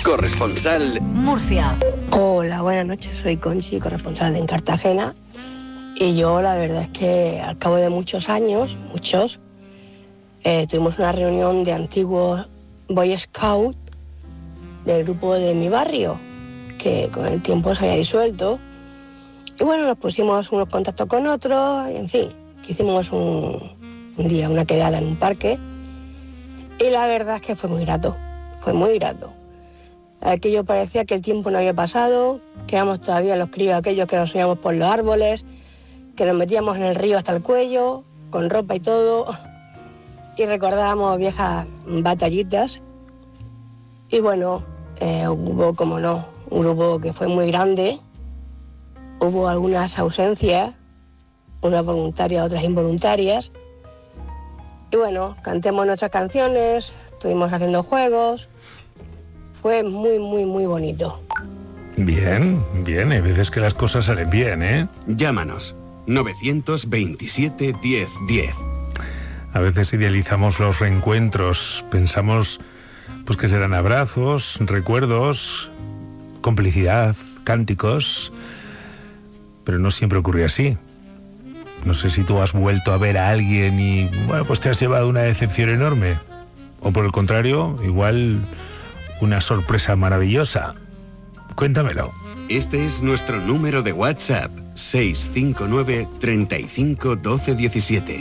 corresponsal Murcia. Hola, buenas noches, soy Conchi, corresponsal en Cartagena. Y yo la verdad es que al cabo de muchos años, tuvimos una reunión de antiguos Boy Scout del grupo de mi barrio, que con el tiempo se había disuelto. Y bueno, nos pusimos unos contactos con otros, y en fin, hicimos un día una quedada en un parque. Y la verdad es que fue muy grato. Aquello parecía que el tiempo no había pasado, que éramos todavía los críos aquellos que nos subíamos por los árboles, que nos metíamos en el río hasta el cuello, con ropa y todo, y recordábamos viejas batallitas. Y bueno, hubo, como no, un grupo que fue muy grande, hubo algunas ausencias, unas voluntarias, otras involuntarias. Y bueno, cantemos nuestras canciones, estuvimos haciendo juegos. Fue muy, muy, muy bonito. Bien, hay veces que las cosas salen bien, ¿eh? Llámanos 927 1010. A veces idealizamos los reencuentros, pensamos pues que serán abrazos, recuerdos, complicidad, cánticos, pero no siempre ocurre así. No sé si tú has vuelto a ver a alguien y, bueno, pues te has llevado una decepción enorme. O por el contrario, igual una sorpresa maravillosa. Cuéntamelo. Este es nuestro número de WhatsApp, 659 35 12 17.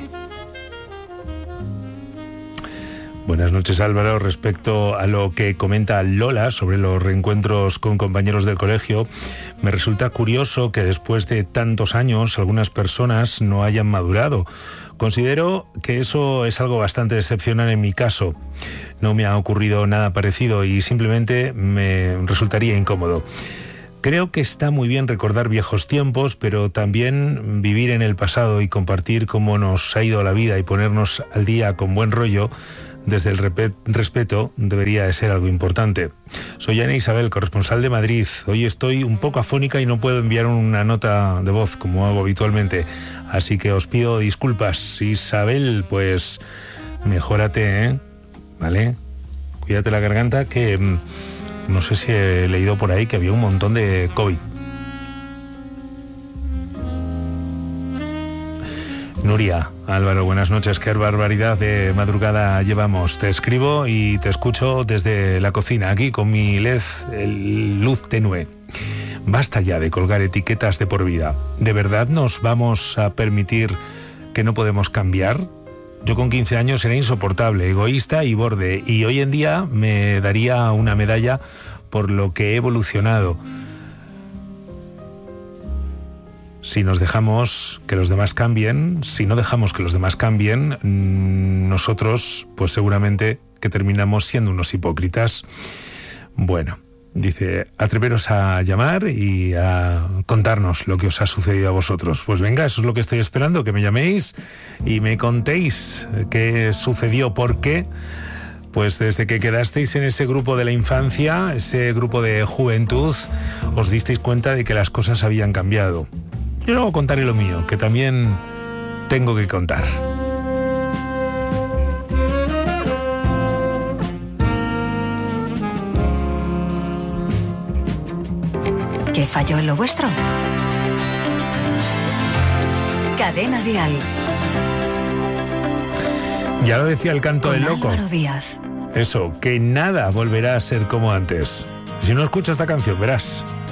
Buenas noches, Álvaro. Respecto a lo que comenta Lola sobre los reencuentros con compañeros del colegio, me resulta curioso que después de tantos años algunas personas no hayan madurado. Considero que eso es algo bastante excepcional en mi caso. No me ha ocurrido nada parecido y simplemente me resultaría incómodo. Creo que está muy bien recordar viejos tiempos, pero también vivir en el pasado y compartir cómo nos ha ido la vida y ponernos al día con buen rollo desde el respeto debería de ser algo importante. Soy Ana Isabel, corresponsal de Madrid. Hoy estoy un poco afónica y no puedo enviar una nota de voz como hago habitualmente, así que os pido disculpas. Isabel, pues mejórate, ¿eh? ¿Vale? Cuídate la garganta, que no sé si he leído por ahí que había un montón de COVID. Nuria, Álvaro, buenas noches. Qué barbaridad de madrugada llevamos. Te escribo y te escucho desde la cocina, aquí con mi luz tenue. Basta ya de colgar etiquetas de por vida. ¿De verdad nos vamos a permitir que no podemos cambiar? Yo con 15 años era insoportable, egoísta y borde, y hoy en día me daría una medalla por lo que he evolucionado. Si nos dejamos que los demás cambien, si no dejamos que los demás cambien, nosotros, pues seguramente que terminamos siendo unos hipócritas. Bueno, dice, atreveros a llamar y a contarnos lo que os ha sucedido a vosotros. Pues venga, eso es lo que estoy esperando, que me llaméis y me contéis qué sucedió, por qué. Pues desde que quedasteis en ese grupo de la infancia, ese grupo de juventud, os disteis cuenta de que las cosas habían cambiado. Yo luego contaré lo mío, que también tengo que contar. ¿Qué falló en lo vuestro? Cadena Dial. Ya lo decía el canto del loco. Álvaro Díaz. Eso, que nada volverá a ser como antes. Si no escuchas esta canción, verás.